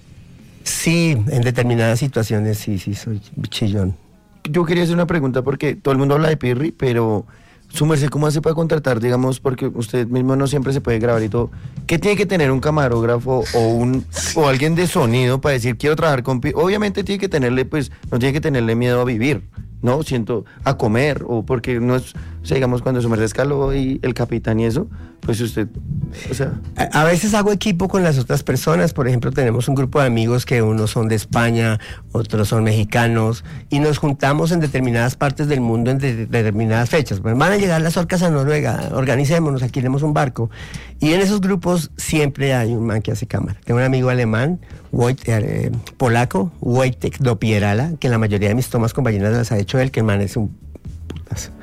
Sí, en determinadas situaciones sí, sí, soy chillón. Yo quería hacer una pregunta porque todo el mundo habla de Pirri, pero su merced, ¿cómo hace para contratar, digamos, porque usted mismo no siempre se puede grabar y todo? ¿Qué tiene que tener un camarógrafo o un o alguien de sonido para decir quiero trabajar con Pirri? Obviamente tiene que tenerle, pues, no tiene que tenerle miedo a vivir, ¿no? Siento, a comer, o porque no es, o sea, digamos, cuando su merced escaló y el capitán y eso, pues usted, o sea... A, a veces hago equipo con las otras personas. Por ejemplo, tenemos un grupo de amigos que unos son de España, otros son mexicanos, y nos juntamos en determinadas partes del mundo en de- determinadas fechas. Pues van a llegar las orcas a Noruega, organicémonos, alquilemos un barco. Y en esos grupos siempre hay un man que hace cámara. Tengo un amigo alemán, Wojt- eh, polaco, Wojtek Dopierala, que la mayoría de mis tomas con ballenas las ha hecho él, que el man es un putazo.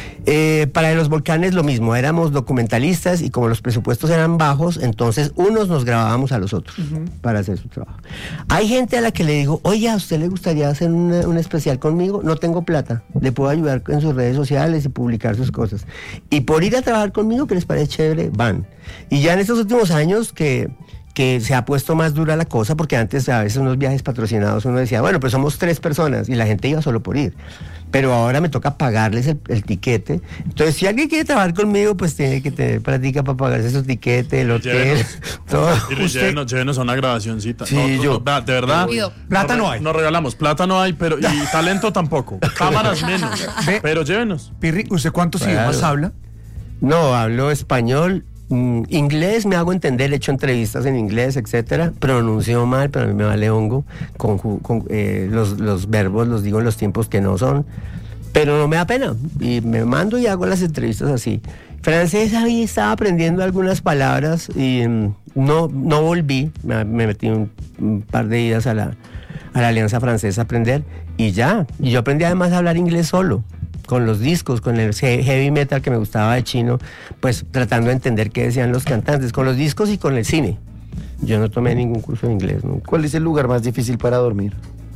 Eh, para los volcanes lo mismo, éramos documentalistas y como los presupuestos eran bajos, entonces unos nos grabábamos a los otros para hacer su trabajo. Hay gente a la que le digo, oye, ¿a usted le gustaría hacer una- un especial conmigo? No tengo plata, le puedo ayudar en sus redes sociales y publicar sus cosas. Y por ir a trabajar conmigo, que les parece chévere, van. Y ya en estos últimos años que... que se ha puesto más dura la cosa, porque antes a veces unos viajes patrocinados uno decía, bueno, pues somos tres personas y la gente iba solo por ir, pero ahora me toca pagarles el, el tiquete. Entonces, si alguien quiere trabajar conmigo, pues tiene que tener plática para pagarse su tiquete, el hotel, Llévenos. todo. Y llévenos, llévenos a una grabacioncita. Sí, Nosotros, yo. vea, de verdad. Cuido. Plata no nos re- hay. Nos regalamos. Plata no hay, pero y talento tampoco. Cámaras menos. Ve. Pero llévenos. Pirri, ¿usted cuántos Claro. idiomas habla? No, hablo español, mm, inglés, me hago entender, he hecho entrevistas en inglés, etcétera. Pronuncio mal, pero a mí me vale hongo. Conju- con, eh, los, los verbos los digo en los tiempos que no son. Pero no me da pena. Y me mando y hago las entrevistas así. Francés, ahí estaba aprendiendo algunas palabras y mm, no, no volví. Me, me metí un, un par de idas a la, a la Alianza Francesa a aprender y ya. Y yo aprendí además a hablar inglés solo, con los discos, con el he- heavy metal que me gustaba de chino, pues tratando de entender qué decían los cantantes, con los discos y con el cine. Yo no tomé ningún curso de inglés nunca. ¿Cuál es el lugar más difícil para dormir?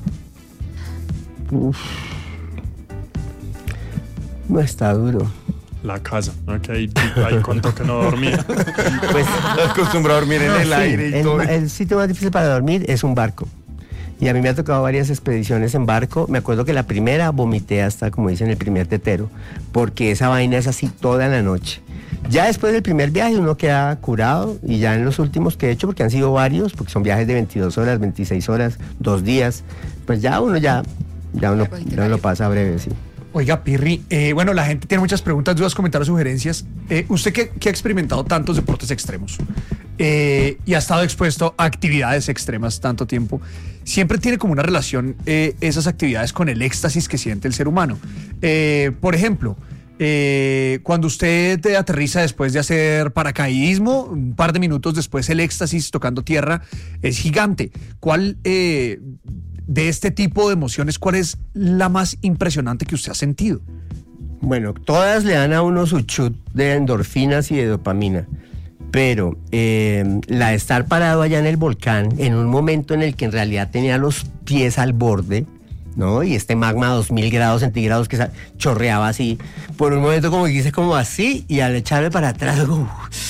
No está duro. La casa. Ok, ahí, ahí contó que no dormía. Pues Acostumbrado a dormir en el sí, aire y el, todo. el sitio más difícil para dormir es un barco. Y a mí me ha tocado varias expediciones en barco. Me acuerdo que la primera vomité hasta, como dicen, el primer tetero, porque esa vaina es así toda la noche. Ya después del primer viaje uno queda curado, y ya en los últimos que he hecho, porque han sido varios, porque son viajes de veintidós horas, veintiséis horas, dos días, pues ya uno ya, ya uno, Ya cogiste ya uno lo callo. pasa breve, sí. Oiga, Pirri, eh, bueno, la gente tiene muchas preguntas, dudas, comentarios, sugerencias. Eh, usted que, que ha experimentado tantos deportes extremos, eh, y ha estado expuesto a actividades extremas tanto tiempo, siempre tiene como una relación eh, esas actividades con el éxtasis que siente el ser humano. Eh, por ejemplo, eh, cuando usted aterriza después de hacer paracaidismo, un par de minutos después el éxtasis tocando tierra es gigante. ¿Cuál eh, de este tipo de emociones, cuál es la más impresionante que usted ha sentido? Bueno, todas le dan a uno su chut de endorfinas y de dopamina, pero eh, la de estar parado allá en el volcán, en un momento en el que en realidad tenía los pies al borde, ¿no? Y este magma a dos mil grados centígrados que chorreaba así, por un momento como que hice como así, y al echarme para atrás, como,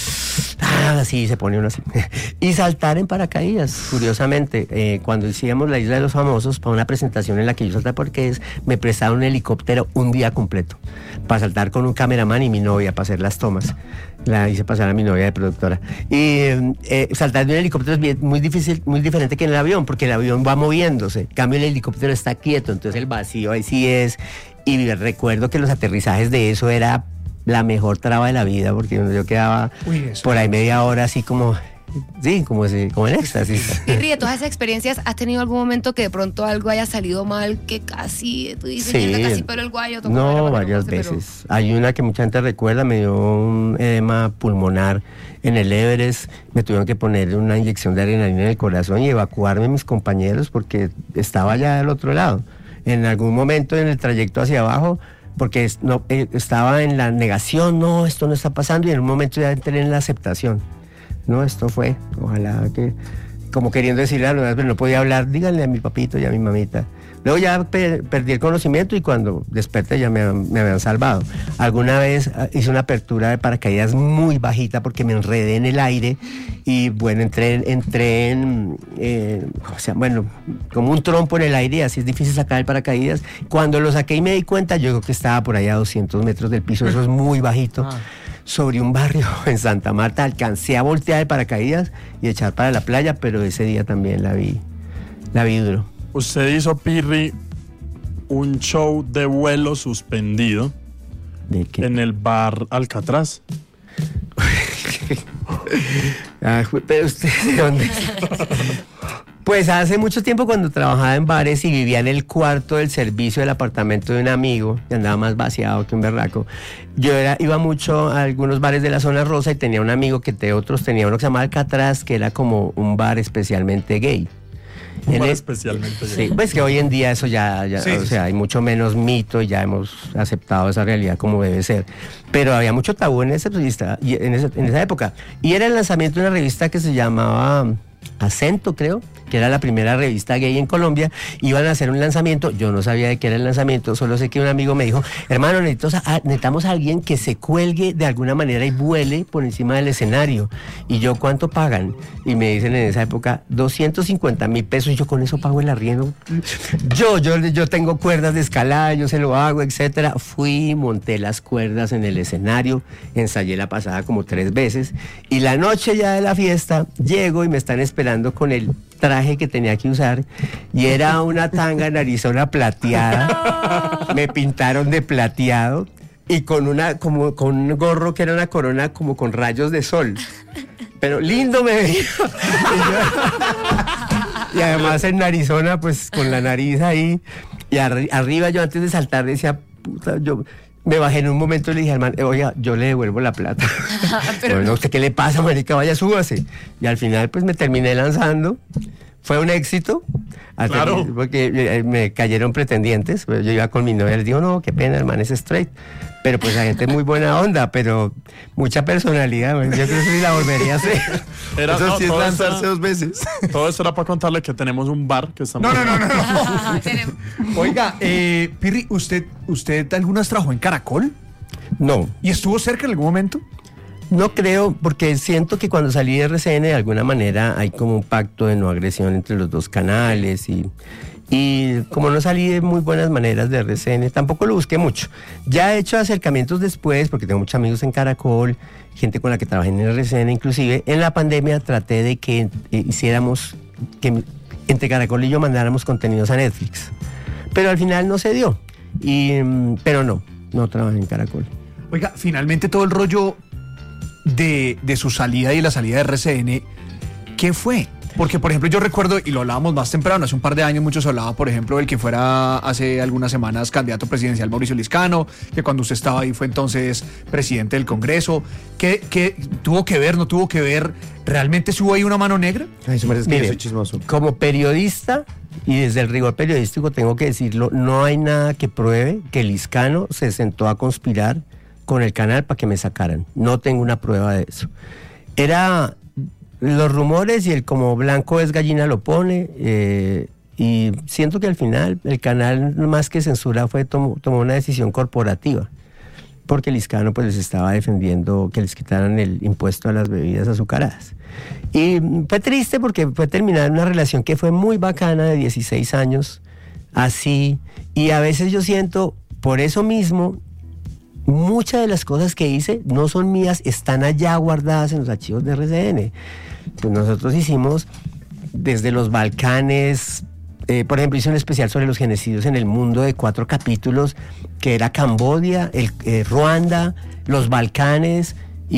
ah, así se pone uno así. Y saltar en paracaídas, curiosamente, eh, cuando hicimos la Isla de los Famosos, para una presentación en la que yo salté porque es, me prestaron un helicóptero un día completo, para saltar con un cameraman y mi novia, para hacer las tomas. La hice pasar a mi novia de productora. Y eh, saltar de un helicóptero es bien, muy difícil, muy diferente que en el avión, porque el avión va moviéndose. En cambio, el helicóptero está quieto, entonces el vacío ahí sí es. Y recuerdo que los aterrizajes de eso era la mejor traba de la vida, porque yo quedaba Uy, por ahí media hora así como... Sí, como, ese, como en éxtasis. Y Ríe, todas esas experiencias, ¿has tenido algún momento que de pronto algo haya salido mal, que casi, tú dices, sí. mierda, casi pero el guayo? No, varias no veces. Pero... Hay una que mucha gente recuerda, me dio un edema pulmonar en el Everest, me tuvieron que poner una inyección de adrenalina en el corazón y evacuarme mis compañeros porque estaba ya del otro lado. En algún momento en el trayecto hacia abajo, porque no, eh, estaba en la negación, no, esto no está pasando, y en un momento ya entré en la aceptación. No, esto fue, ojalá que, como queriendo decirle a los demás, pero no podía hablar, díganle a mi papito y a mi mamita. Luego ya per, perdí el conocimiento y cuando desperté ya me, me habían salvado. Alguna vez hice una apertura de paracaídas muy bajita porque me enredé en el aire y bueno, entré, entré en, eh, o sea, bueno, como un trompo en el aire, así es difícil sacar el paracaídas. Cuando lo saqué y me di cuenta, yo creo que estaba por allá a doscientos metros del piso, eso es muy bajito. Ah. Sobre un barrio en Santa Marta, alcancé a voltear el paracaídas y echar para la playa, pero ese día también la vi, la vi duro. Usted hizo, Pirri, un show de vuelo suspendido. ¿De qué? En el bar Alcatraz. Ah, pero usted, ¿de dónde? Pues hace mucho tiempo cuando trabajaba en bares y vivía en el cuarto del servicio del apartamento de un amigo, que andaba más vaciado que un berraco, yo era, iba mucho a algunos bares de la zona rosa y tenía un amigo que de otros tenía uno que se llamaba Alcatraz, que era como un bar especialmente gay. Un bar especialmente gay. Sí, pues que hoy en día eso ya, ya sí, o sea, hay mucho menos mito y ya hemos aceptado esa realidad como debe ser. Pero había mucho tabú en esa revista, en esa, en esa época. Y era el lanzamiento de una revista que se llamaba Acento, creo, que era la primera revista gay en Colombia. Iban a hacer un lanzamiento, yo no sabía de qué era el lanzamiento, solo sé que un amigo me dijo, hermano, necesitamos a alguien que se cuelgue de alguna manera y vuele por encima del escenario. Y yo, ¿cuánto pagan? Y me dicen en esa época, doscientos cincuenta mil pesos, y yo con eso pago el arriendo. Yo, yo, yo tengo cuerdas de escalada, yo se lo hago, etcétera. Fui, monté las cuerdas en el escenario, ensayé la pasada como tres veces, y la noche ya de la fiesta, llego y me están esperando con el traje que tenía que usar y era una tanga narizona plateada. Me pintaron de plateado y con una como con un gorro que era una corona como con rayos de sol, pero lindo me veía. Y, yo, y además en narizona, pues con la nariz ahí, y arri- arriba yo antes de saltar decía, puta, yo me bajé en un momento y le dije al man, oiga, yo le devuelvo la plata. Pero bueno, ¿usted qué le pasa, marica? Vaya, súbase. Y al final, pues me terminé lanzando. Fue un éxito. Claro. Mí, porque me cayeron pretendientes. Yo iba con mi novia, les digo, no, qué pena, el man es straight. Pero pues la gente es muy buena onda, pero mucha personalidad. Yo creo que sí la volvería a hacer. Era, Eso no, sí es lanzarse era, dos veces. Todo esto era para contarle que tenemos un bar que estamos... No, no, no, no. no. Oiga, eh, Pirri, ¿usted, ¿usted alguna vez trabajó en Caracol? No. ¿Y estuvo cerca en algún momento? No creo, porque siento que cuando salí de R C N de alguna manera hay como un pacto de no agresión entre los dos canales y, y como no salí de muy buenas maneras de R C N, tampoco lo busqué mucho. Ya he hecho acercamientos después, porque tengo muchos amigos en Caracol, gente con la que trabajé en R C N inclusive. En la pandemia traté de que eh, hiciéramos, que entre Caracol y yo mandáramos contenidos a Netflix, pero al final no se dio, y, pero no, no trabajé en Caracol. Oiga, finalmente todo el rollo de, de su salida y la salida de R C N, ¿qué fue? Porque, por ejemplo, yo recuerdo, y lo hablábamos más temprano, hace un par de años muchos hablaba, por ejemplo, del que fuera hace algunas semanas candidato presidencial Mauricio Liscano, que cuando usted estaba ahí fue entonces presidente del Congreso. ¿Qué, qué tuvo que ver, no tuvo que ver? ¿Realmente hubo ahí una mano negra? Ay, eso merece que Mire, yo soy chismoso. Como periodista, y desde el rigor periodístico tengo que decirlo, no hay nada que pruebe que Liscano se sentó a conspirar con el canal para que me sacaran. No tengo una prueba de eso. Era los rumores y el como blanco es gallina lo pone, eh, y siento que al final el canal más que censura fue tomó, tomó una decisión corporativa, porque Liscano pues les estaba defendiendo que les quitaran el impuesto a las bebidas azucaradas. Y fue triste porque fue terminar una relación que fue muy bacana de dieciséis años, así, y a veces yo siento, por eso mismo, muchas de las cosas que hice no son mías, están allá guardadas en los archivos de R C N. Pues nosotros hicimos desde los Balcanes, eh, por ejemplo, hice un especial sobre los genocidios en el mundo de cuatro capítulos, que era Camboya, el, eh, Ruanda, los Balcanes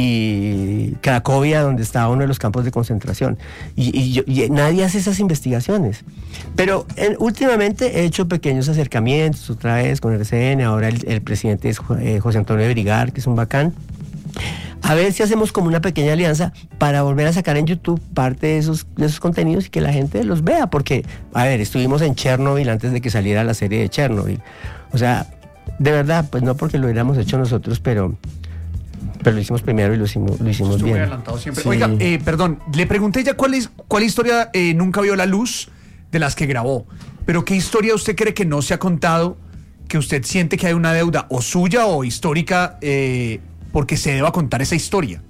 y Cracovia, donde estaba uno de los campos de concentración. Y, y, yo, y nadie hace esas investigaciones. Pero en, últimamente he hecho pequeños acercamientos, otra vez con R C N, ahora el, el presidente es eh, José Antonio Brigar, que es un bacán. A ver si hacemos como una pequeña alianza para volver a sacar en YouTube parte de esos, de esos contenidos y que la gente los vea, porque, a ver, estuvimos en Chernobyl antes de que saliera la serie de Chernobyl. O sea, de verdad, pues no porque lo hubiéramos hecho nosotros, pero... Pero lo hicimos primero y lo hicimos, lo hicimos Estuvo bien. muy adelantado siempre. Sí. Oiga, eh, perdón, le pregunté ya cuál, es, cuál historia eh, nunca vio la luz de las que grabó. Pero ¿qué historia usted cree que no se ha contado, que usted siente que hay una deuda o suya o histórica eh, porque se deba contar esa historia?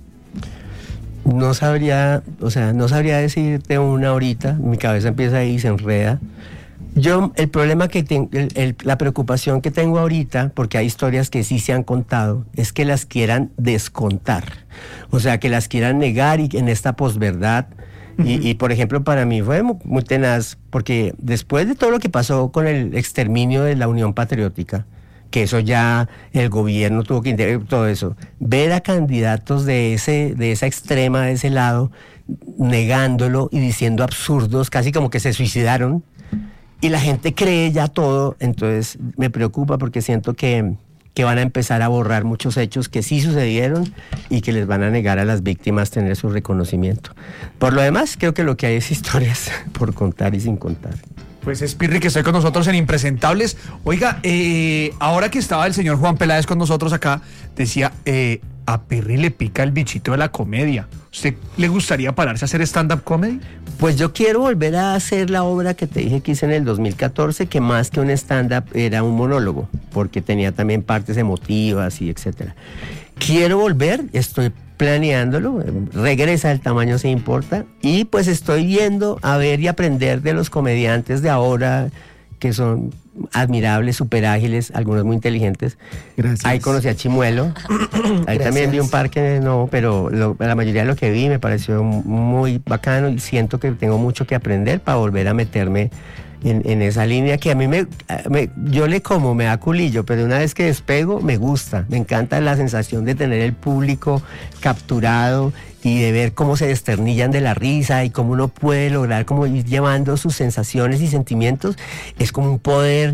No sabría, o sea, no sabría decirte una ahorita, mi cabeza empieza ahí y se enreda. Yo, el problema que tengo, el, el, la preocupación que tengo ahorita, porque hay historias que sí se han contado, es que las quieran descontar. O sea, que las quieran negar y en esta posverdad. Uh-huh. Y, y, por ejemplo, para mí fue muy, muy tenaz, porque después de todo lo que pasó con el exterminio de la Unión Patriótica, que eso ya el gobierno tuvo que integrar todo eso, ver a candidatos de ese, de esa extrema, de ese lado, negándolo y diciendo absurdos, casi como que se suicidaron. Y la gente cree ya todo, entonces me preocupa porque siento que, que van a empezar a borrar muchos hechos que sí sucedieron y que les van a negar a las víctimas tener su reconocimiento. Por lo demás, creo que lo que hay es historias por contar y sin contar. Pues es Pirri, que estoy con nosotros en Impresentables. Oiga, eh, ahora que estaba el señor Juan Peláez con nosotros acá, decía, eh, a Pirri le pica el bichito de la comedia. ¿Usted le gustaría pararse a hacer stand-up comedy? Pues yo quiero volver a hacer la obra que te dije que hice en el dos mil catorce, que más que un stand-up era un monólogo, porque tenía también partes emotivas y etcétera. Quiero volver, estoy planeándolo, regresa el tamaño se importa, y pues estoy yendo a ver y aprender de los comediantes de ahora, que son admirables, súper ágiles, algunos muy inteligentes. Gracias. Ahí conocí a Chimuelo, ahí también vi un par que no, pero lo, la mayoría de lo que vi me pareció muy bacano y siento que tengo mucho que aprender para volver a meterme en, en esa línea que a mí me, me, yo le como, me da culillo, pero una vez que despego me gusta, me encanta la sensación de tener el público capturado y de ver cómo se desternillan de la risa y cómo uno puede lograr como ir llevando sus sensaciones y sentimientos. Es como un poder,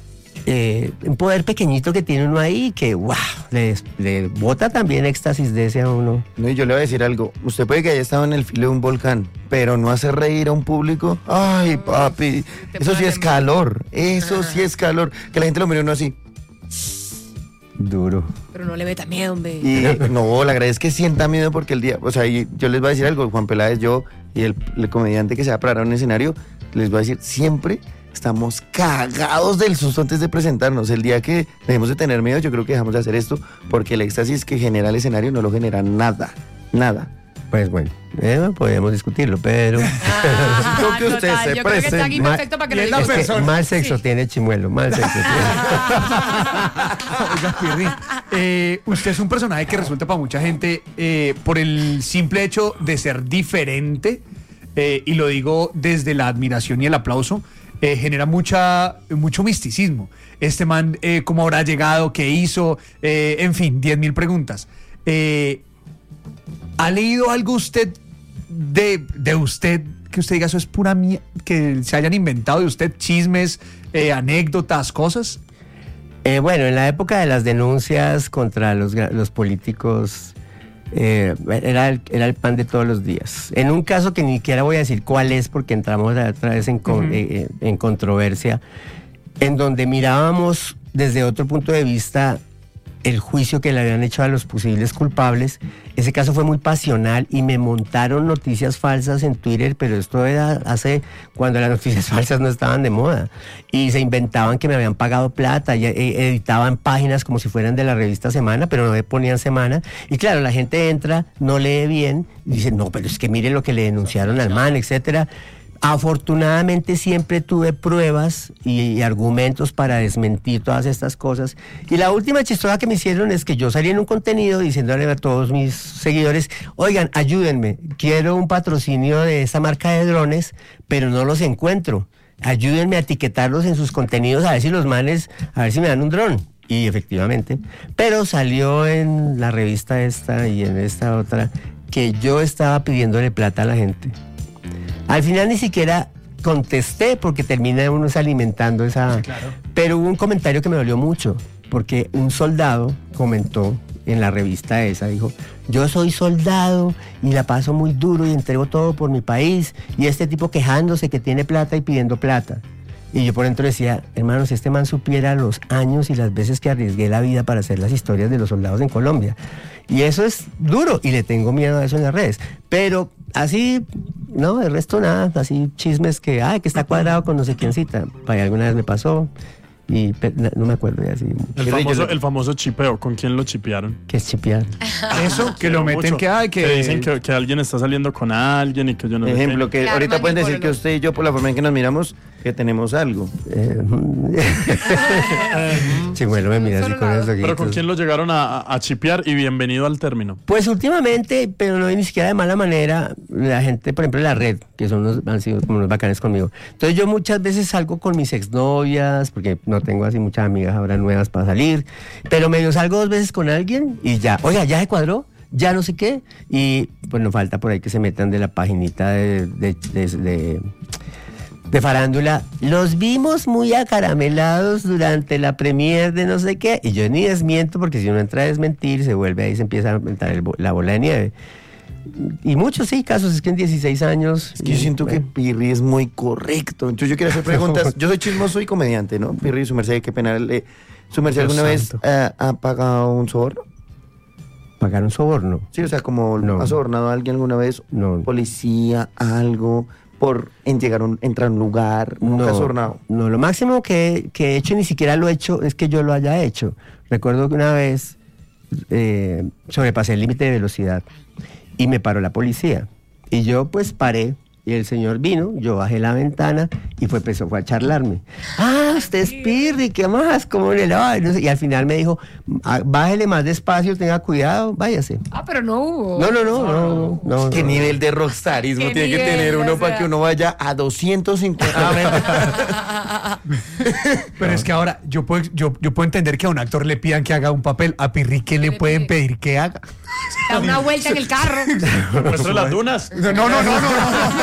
eh, un poder pequeñito que tiene uno ahí que wow, le, le bota también éxtasis de ese a uno. No, y yo le voy a decir algo, usted puede que haya estado en el filo de un volcán, pero no hace reír a un público, ay papi, eso sí es calor, eso sí es calor, que la gente lo mire a uno así. Duro. Pero no le meta miedo, hombre. Y no, la verdad es que sienta miedo porque el día, o sea, y yo les voy a decir algo, Juan Peláez, yo y el, el comediante que se va a parar a un escenario, les voy a decir, siempre estamos cagados del susto antes de presentarnos. El día que dejemos de tener miedo, yo creo que dejamos de hacer esto, porque el éxtasis que genera el escenario no lo genera nada, nada. Pues bueno, eh, podemos discutirlo, pero... Ah, Creo que usted total, se yo creo que está aquí presenta. perfecto para que Y lo es la diga. Es que persona. mal sexo Sí. tiene Chimuelo, mal sexo Oiga, Pirri, eh, usted es un personaje que resulta para mucha gente eh, por el simple hecho de ser diferente, eh, y lo digo desde la admiración y el aplauso, eh, genera mucha, mucho misticismo. Este man, eh, ¿cómo habrá llegado? ¿Qué hizo? Eh, en fin, diez mil preguntas. Eh, ¿Ha leído algo usted de, de usted que usted diga eso es pura mierda, que se hayan inventado de usted chismes, eh, anécdotas, cosas? Eh, bueno, en la época de las denuncias contra los, los políticos, eh, era, el, era el pan de todos los días. En un caso que ni siquiera voy a decir cuál es, porque entramos otra vez en, con, uh-huh. eh, en controversia, en donde mirábamos desde otro punto de vista el juicio que le habían hecho a los posibles culpables. Ese caso fue muy pasional y me montaron noticias falsas en Twitter, pero esto era hace cuando las noticias falsas no estaban de moda, y se inventaban que me habían pagado plata y editaban páginas como si fueran de la revista Semana, pero no le ponían Semana, y claro, la gente entra, no lee bien y dice, no, pero es que mire lo que le denunciaron al man, etcétera. Afortunadamente siempre tuve pruebas y, y argumentos para desmentir todas estas cosas. Y la última chistosa que me hicieron es que yo salí en un contenido diciéndole a todos mis seguidores, oigan, ayúdenme, quiero un patrocinio de esta marca de drones, pero no los encuentro. Ayúdenme a etiquetarlos en sus contenidos a ver si los manes, a ver si me dan un dron. Y efectivamente, pero salió en la revista esta y en esta otra que yo estaba pidiéndole plata a la gente. Al final ni siquiera contesté porque termina uno alimentando esa... Claro. Pero hubo un comentario que me dolió mucho, porque un soldado comentó en la revista esa, dijo, yo soy soldado y la paso muy duro y entrego todo por mi país, y este tipo quejándose que tiene plata y pidiendo plata. Y yo por dentro decía, hermano, si este man supiera los años y las veces que arriesgué la vida para hacer las historias de los soldados en Colombia. Y eso es duro y le tengo miedo a eso en las redes. Pero así, no, el resto nada, así chismes que, ay, que está cuadrado con no sé quién cita. Para alguna vez me pasó y no me acuerdo ya así. El famoso, el famoso chipeo, ¿con quién lo chipearon? ¿Qué es chipear? Eso, que lo meten, que hay, que... que dicen que, que alguien está saliendo con alguien y que yo no sé. Ejemplo, que claro, ahorita pueden decir manipolo. que usted y yo, por la forma en que nos miramos, que tenemos algo. Eh, Chimuelo me mira así con esos ojitos. Pero ¿con quién lo llegaron a, a, a chipear? Y bienvenido al término. Pues últimamente, pero no ni siquiera de mala manera, la gente, por ejemplo, en la red, que son unos, han sido como unos bacanes conmigo. Entonces yo muchas veces salgo con mis exnovias, porque no tengo así muchas amigas ahora nuevas para salir, pero medio salgo dos veces con alguien y ya, oiga, ya se cuadró, ya no sé qué, y pues no falta por ahí que se metan de la paginita de... de, de, de de farándula, los vimos muy acaramelados durante la premier de no sé qué, y yo ni desmiento, porque si uno entra a desmentir, se vuelve ahí, se empieza a aumentar el, la bola de nieve. Y muchos sí, casos, es que en dieciséis años... Es que yo siento bueno. que Pirri es muy correcto. Entonces yo quiero hacer preguntas. Yo soy chismoso y comediante, ¿no? Pirri, su merced, qué pena. Le, ¿Su merced Dios alguna vez santo. eh, ha pagado un soborno? ¿Pagar un soborno? Sí, o sea, como No. ha sobornado a alguien alguna vez, No. policía, algo, por en llegar a un, entrar a un lugar, nunca ha sobornado. No, lo máximo que, que he hecho, y ni siquiera lo he hecho, es que yo lo haya hecho. Recuerdo que una vez eh, sobrepasé el límite de velocidad y me paró la policía. Y yo pues paré, y el señor vino, yo bajé la ventana y fue, empezó fue a charlarme. Ah, usted es Pirri, ¿qué más? ¿Cómo le va? Y, no sé, y al final me dijo, "Ah, bájele más despacio, tenga cuidado, váyase". Ah, pero no hubo. No, no, no, no, no. ¿Qué no. nivel de rockstarismo ¿Qué tiene que nivel, tener uno o para sea? que uno vaya a doscientos cincuenta metros? Pero es que ahora yo puedo, yo, yo puedo entender que a un actor le pidan que haga un papel, a Pirri, ¿qué le le pueden pide? pedir que haga? Da una vuelta en el carro. Muestre las dunas. No, no, no, no, no, no.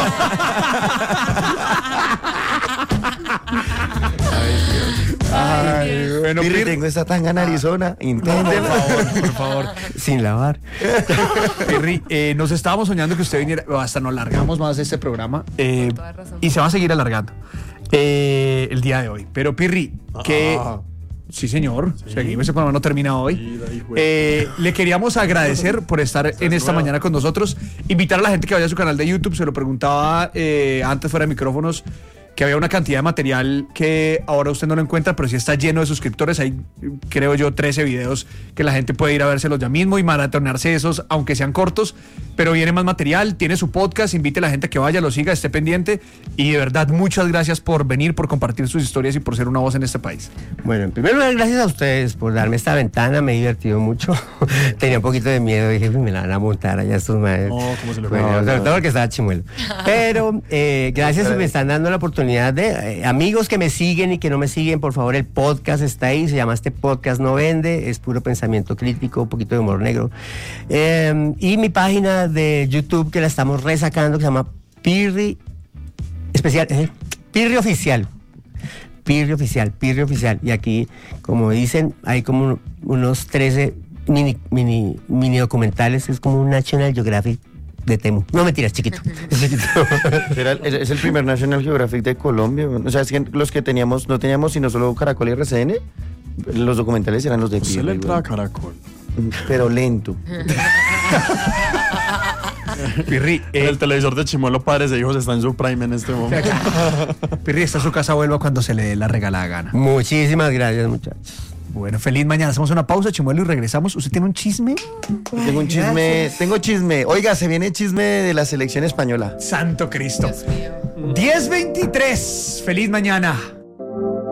Ay, bueno, Pirri, Pirri, tengo esta tanga en Arizona, inténtelo. por favor, por favor. Sin lavar. Pirri, eh, nos estábamos soñando que usted viniera, hasta nos largamos más este programa eh, Por toda razón. y se va a seguir alargando eh, el día de hoy. Pero Pirri, que... Ah. Sí, señor. Seguimos, ese programa no termina hoy. Sí, ahí, güey. Eh, le queríamos agradecer por estar en esta nueva. mañana con nosotros. Invitar a la gente que vaya a su canal de YouTube. Se lo preguntaba eh, antes fuera de micrófonos, que había una cantidad de material que ahora usted no lo encuentra, pero sí está lleno de suscriptores. Hay, creo yo, trece videos que la gente puede ir a vérselos ya mismo y maratonearse esos, aunque sean cortos. Pero viene más material, tiene su podcast, invite a la gente a que vaya, lo siga, esté pendiente. Y de verdad, muchas gracias por venir, por compartir sus historias y por ser una voz en este país. Bueno, en primer lugar, gracias a ustedes por darme esta ventana, me he divertido mucho. Tenía un poquito de miedo, dije, me la van a montar allá estos maestros. No, ¿cómo se le Bueno, fue? sobre todo porque estaba chimuelo. Pero eh, gracias, me están dando la oportunidad oportunidad de... eh, amigos que me siguen y que no me siguen, por favor, el podcast está ahí, se llama Este Podcast No Vende, es puro pensamiento crítico, un poquito de humor negro. Eh, y mi página de YouTube, que la estamos resacando, que se llama Pirri Especial, eh, Pirri Oficial. Pirri Oficial, Pirri Oficial. Y aquí, como dicen, hay como unos trece mini, mini, mini documentales, es como un National Geographic de Temu. No, mentiras, chiquito. Es chiquito. Era el- es el primer National Geographic de Colombia. O sea, es que los que teníamos, no teníamos sino solo Caracol y R C N, los documentales eran los de Usted le Pirri, entra a güey. Caracol. Pero lento. Pirri, eh, El televisor de Chimuelo Padres e Hijos está en su prime en este momento. Pirri, está en su casa, vuelva cuando se le dé la regalada gana. Muchísimas gracias, muchachos. Bueno, feliz mañana. Hacemos una pausa, Chimuelo, y regresamos. ¿Usted tiene un chisme? Tengo un chisme, tengo chisme. Oiga, se viene chisme de la selección española. Santo Cristo. Dios mío. diez veintitrés. Feliz mañana.